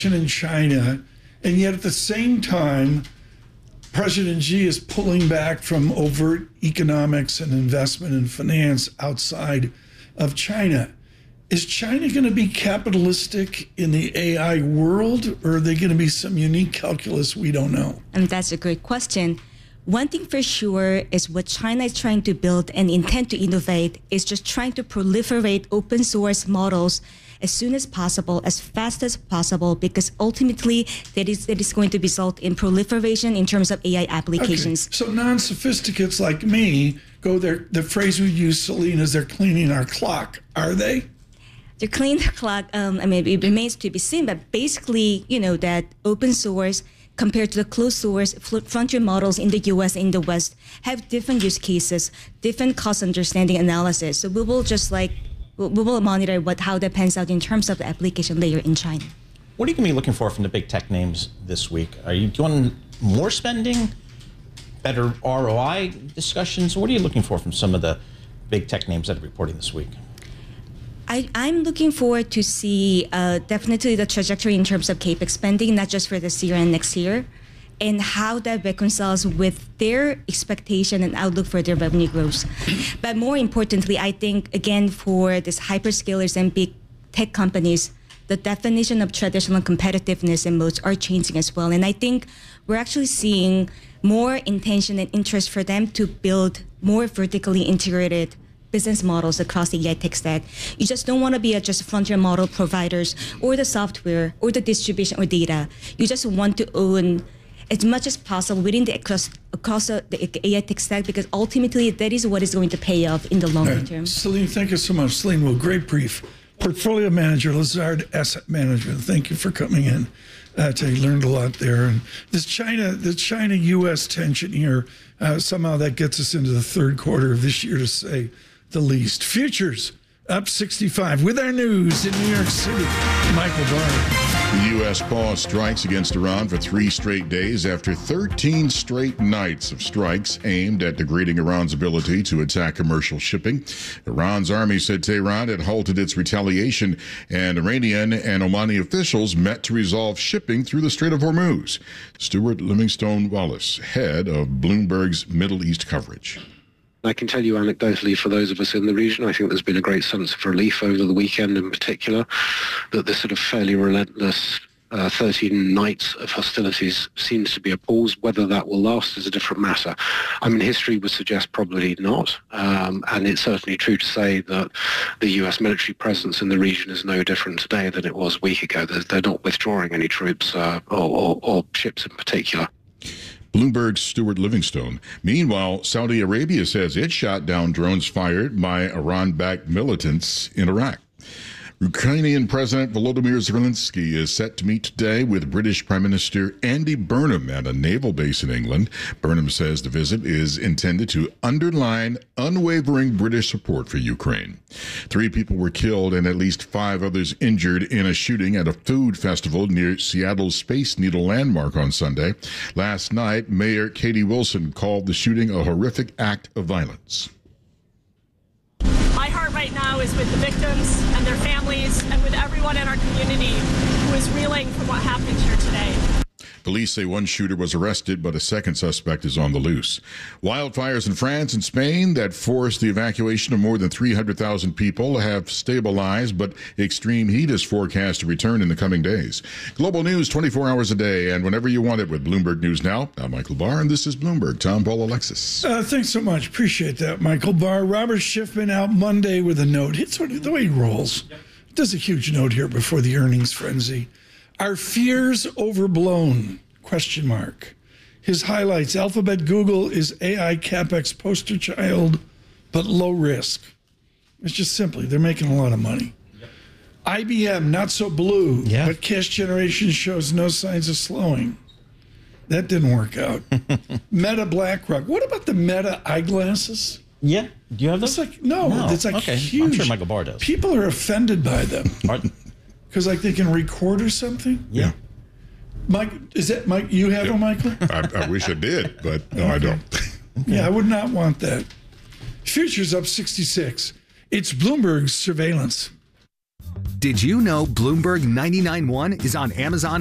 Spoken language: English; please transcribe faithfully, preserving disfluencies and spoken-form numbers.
in China, and yet at the same time, President Xi is pulling back from overt economics and investment and finance outside of China. Is China going to be capitalistic in the A I world, or are they going to be some unique calculus we don't know? And that's a great question. One thing for sure is what China is trying to build and intend to innovate is just trying to proliferate open source models as soon as possible, as fast as possible, because ultimately that is, that is going to result in proliferation in terms of A I applications. Okay. So non-sophisticates like me go there. The phrase we use, Celine, is they're cleaning our clock. Are they? They're cleaning the clock. Um, I mean, it remains to be seen, but basically, you know, that open source compared to the closed source frontier models in the U S and in the West have different use cases, different cost understanding analysis. So we will just like, we will monitor what how that pans out in terms of the application layer in China. What are you going to be looking for from the big tech names this week? Are you doing more spending, better R O I discussions? What are you looking for from some of the big tech names that are reporting this week? I, I'm looking forward to see uh, definitely the trajectory in terms of CAPEX spending, not just for this year and next year, and how that reconciles with their expectation and outlook for their revenue growth. But more importantly, I think, again, for these hyperscalers and big tech companies, the definition of traditional competitiveness and modes are changing as well. And I think we're actually seeing more intention and interest for them to build more vertically integrated business models across the A I tech stack. You just don't want to be a just frontier model providers or the software or the distribution or data. You just want to own as much as possible within the across, across the, the A I tech stack, because ultimately that is what is going to pay off in the longer right. term. Celine, thank you so much. Celine, well, great brief. Portfolio manager, Lazard Asset Management. Thank you for coming in. Uh, I learned a lot there. And this China, the China U S tension here, uh, somehow that gets us into the third quarter of this year, to say the least. Futures up sixty-five with our news in New York City. Michael Barr. The U S paused strikes against Iran for three straight days after thirteen straight nights of strikes aimed at degrading Iran's ability to attack commercial shipping. Iran's army said Tehran had halted its retaliation, and Iranian and Omani officials met to resolve shipping through the Strait of Hormuz. Stuart Livingstone Wallace, head of Bloomberg's Middle East coverage. I can tell you anecdotally, for those of us in the region, I think there's been a great sense of relief over the weekend in particular, that this sort of fairly relentless uh, thirteen nights of hostilities seems to be a pause. Whether that will last is a different matter. I mean, history would suggest probably not, um, and it's certainly true to say that the U S military presence in the region is no different today than it was a week ago. They're, they're not withdrawing any troops uh, or, or, or ships in particular. Bloomberg's Stuart Livingstone. Meanwhile, Saudi Arabia says it shot down drones fired by Iran-backed militants in Iraq. Ukrainian President Volodymyr Zelensky is set to meet today with British Prime Minister Andy Burnham at a naval base in England. Burnham says the visit is intended to underline unwavering British support for Ukraine. Three people were killed and at least five others injured in a shooting at a food festival near Seattle's Space Needle landmark on Sunday. Last night, Mayor Katie Wilson called the shooting a horrific act of violence. My heart right now is with the victims and their families and with everyone in our community who is reeling from what happened here today. Police say one shooter was arrested, but a second suspect is on the loose. Wildfires in France and Spain that forced the evacuation of more than three hundred thousand people have stabilized, but extreme heat is forecast to return in the coming days. Global news twenty-four hours a day and whenever you want it with Bloomberg News Now. I'm Michael Barr, and this is Bloomberg. Tom, Paul, Alexis. Uh, thanks so much. Appreciate that, Michael Barr. Robert Schiffman out Monday with a note. It's sort of the way he rolls. Does a huge note here before the earnings frenzy. Are fears overblown? Question mark. His highlights: Alphabet Google is A I CapEx poster child, but low risk. It's just simply, they're making a lot of money. Yep. I B M, not so blue, yeah. but cash generation shows no signs of slowing. That didn't work out. Meta BlackRock. What about the Meta eyeglasses? Yeah. Do you have those? It's like, no, no. It's like okay. huge. I'm sure Michael Barr does. People are offended by them. Because like they can record or something? Yeah. Mike, is that Mike? You have yeah. one, Michael? I, I wish I did, but no, okay. I don't. Okay. Yeah, I would not want that. Futures up sixty-six. It's Bloomberg's surveillance. Did you know Bloomberg ninety-nine point one is on Amazon